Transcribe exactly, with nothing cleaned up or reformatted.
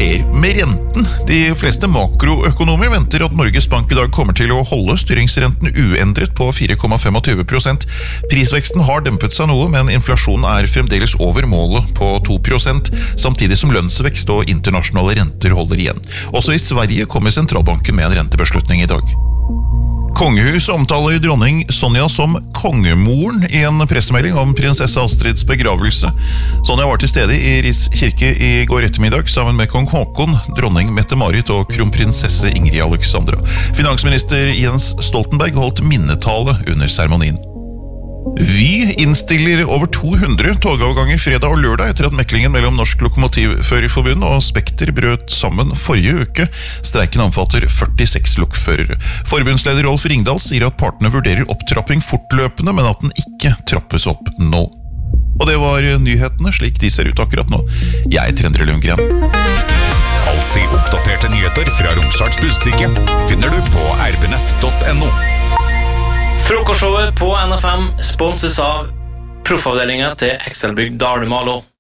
skjer med renten? De fleste makroøkonomer venter at Norges Bank i dag kommer til å holde styringsrenten uendret på fire komma tjuefem prosent. Prisveksten har dempet seg noe, men inflasjonen er fremdeles over målet på to prosent, samtidig som lønnsvekst og internasjonale renter holder igjen. Også i Sverige kommer sentralbanken med en rentebeslutning i dag. Kongehus omtaler dronning Sonja som kongemoren i en pressemelding om prinsesse Astrids begravelse. Sonja var til stede i Ris kirke i går ettermiddag sammen med kong Håkon, dronning Mette-Marit og kronprinsesse Ingrid Alexandra. Finansminister Jens Stoltenberg holdt minnetale under seremonien. Vy innstiller over to hundre togavganger fredag og lørdag etter at meklingen mellom Norsk Lokomotivførerforbund og Spekter brøt sammen forrige uke. Streiken omfatter førtiseks lokførere. Forbundsleder Rolf Ringdal sier at partene vurderer opptrapping fortløpende, men at den ikke trappes opp nå. Og det var nyhetene slik de ser ut akkurat nå. Jeg heter Endre Lundgren. Alltid oppdaterte nyheter fra Romsdals Budstikke finner du på erbnett punktum no. Frokostshowet på N F M sponses av proffavdelingen til Excelbygg Dalmalo.